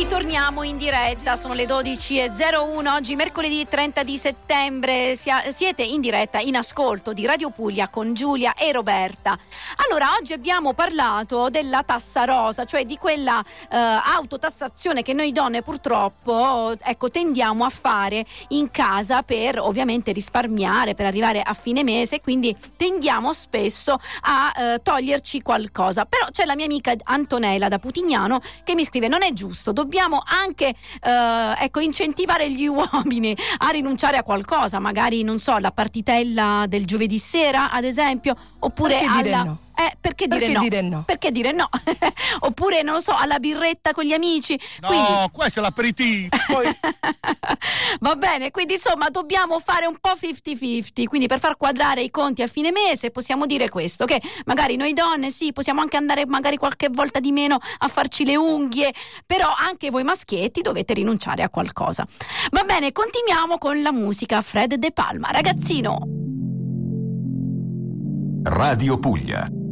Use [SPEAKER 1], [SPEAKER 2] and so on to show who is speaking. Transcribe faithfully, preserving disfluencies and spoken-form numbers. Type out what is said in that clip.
[SPEAKER 1] Ritorniamo in diretta, sono le dodici e zero uno, oggi mercoledì trenta di settembre, sia, siete in diretta in ascolto di Radio Puglia con Giulia e Roberta. Allora, oggi abbiamo parlato della tassa rosa, cioè di quella eh, autotassazione che noi donne purtroppo ecco tendiamo a fare in casa per ovviamente risparmiare, per arrivare a fine mese, quindi tendiamo spesso a eh, toglierci qualcosa. Però c'è la mia amica Antonella da Putignano che mi scrive: non è giusto, dobbiamo anche eh, ecco incentivare gli uomini a rinunciare a qualcosa, magari non so, la partitella del giovedì sera ad esempio, oppure
[SPEAKER 2] perché
[SPEAKER 1] alla
[SPEAKER 2] dire no?
[SPEAKER 1] Eh, perché dire
[SPEAKER 2] perché
[SPEAKER 1] no?
[SPEAKER 2] dire no?
[SPEAKER 1] Perché dire no? Oppure non lo so, alla birretta con gli amici.
[SPEAKER 3] No,
[SPEAKER 1] quindi...
[SPEAKER 3] questo è l'aperitivo. Poi...
[SPEAKER 1] Va bene, quindi insomma dobbiamo fare un po' cinquanta cinquanta, quindi per far quadrare i conti a fine mese possiamo dire questo, che magari noi donne sì, possiamo anche andare magari qualche volta di meno a farci le unghie, però anche voi maschietti dovete rinunciare a qualcosa. Va bene, continuiamo con la musica. Fred De Palma, Ragazzino.
[SPEAKER 4] Radio Puglia.